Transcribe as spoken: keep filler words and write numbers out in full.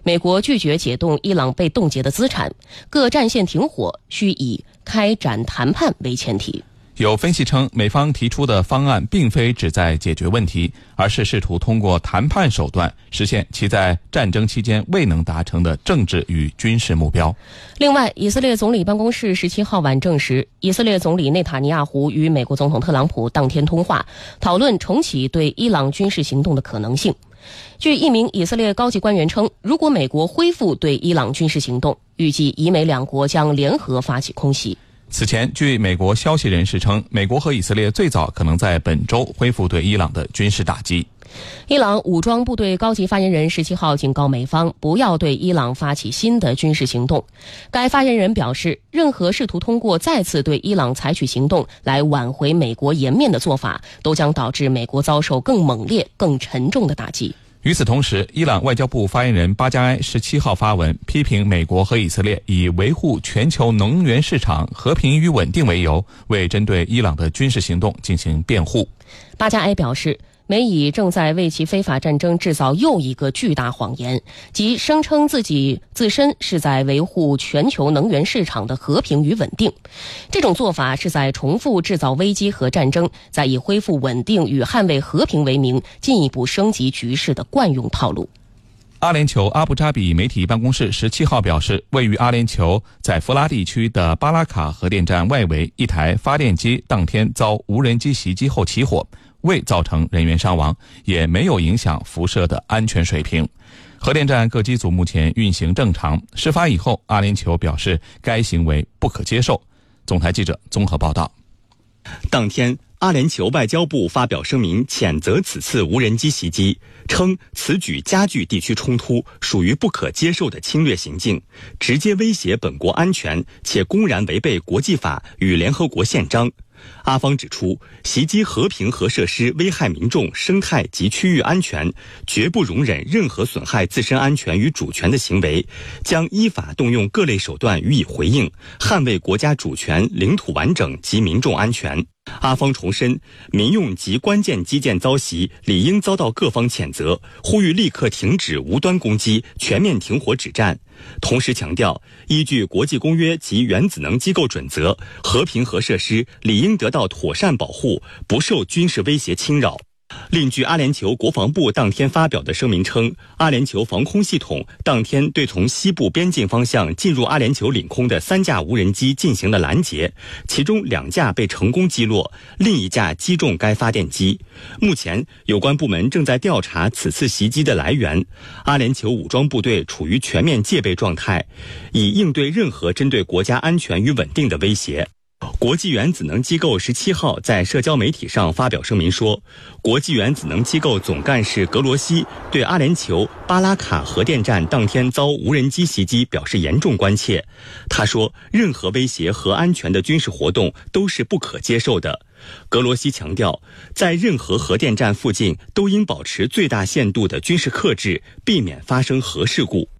美国拒绝解冻伊朗被冻结的资产，各战线停火需以开展谈判为前提。 有分析称，美方提出的方案并非旨在解决问题，而是试图通过谈判手段实现其在战争期间未能达成的政治与军事目标。 另外，以色列总理办公室十七号晚证实，以色列总理内塔尼亚胡与美国总统特朗普当天通话，讨论重启对伊朗军事行动的可能性。据一名以色列高级官员称，如果美国恢复对伊朗军事行动，预计以美两国将联合发起空袭。 此前，据美国消息人士称，美国和以色列最早可能在本周恢复对伊朗的军事打击。 伊朗武装部队高级发言人十七号警告美方不要对伊朗发起新的军事行动。该发言人表示，任何试图通过再次对伊朗采取行动来挽回美国颜面的做法，都将导致美国遭受更猛烈、更沉重的打击。 与此同时，伊朗外交部发言人巴加埃十七号发文批评美国和以色列以维护全球能源市场和平与稳定为由，为针对伊朗的军事行动进行辩护。 巴加埃表示，美以正在为其非法战争制造又一个巨大谎言，即声称自己自身是在维护全球能源市场的和平与稳定。这种做法是在重复制造危机和战争，在以恢复稳定与捍卫和平为名，进一步升级局势的惯用套路。 阿联酋阿布扎比媒体办公室十七号表示，位于阿联酋在弗拉地区的巴拉卡核电站外围一台发电机当天遭无人机袭击后起火，未造成人员伤亡，也没有影响辐射的安全水平。核电站各机组目前运行正常。事发以后，阿联酋表示该行为不可接受。总台记者综合报道。 当天，阿联酋外交部发表声明，谴责此次无人机袭击，称此举加剧地区冲突，属于不可接受的侵略行径，直接威胁本国安全，且公然违背国际法与联合国宪章。阿方指出，袭击和平核设施危害民众、生态及区域安全，绝不容忍任何损害自身安全与主权的行为，将依法动用各类手段予以回应，捍卫国家主权、领土完整及民众安全。阿方重申，民用及关键基建遭袭，理应遭到各方谴责，呼吁立刻停止无端攻击，全面停火止战。同时强调，依据国际公约及原子能机构准则，和平核设施理应得到妥善保护，不受军事威胁侵扰。另据阿联酋国防部当天发表的声明称，阿联酋防空系统当天对从西部边境方向进入阿联酋领空的三架无人机进行了拦截，其中两架被成功击落，另一架击中该发电机。目前有关部门正在调查此次袭击的来源。阿联酋武装部队处于全面戒备状态，以应对任何针对国家安全与稳定的威胁。国际原子能机构十七号在社交媒体上发表声明说，国际原子能机构总干事格罗西对阿联酋巴拉卡核电站当天遭无人机袭击表示严重关切。他说，任何威胁核安全的军事活动都是不可接受的。格罗西强调，在任何核电站附近都应保持最大限度的军事克制，避免发生核事故。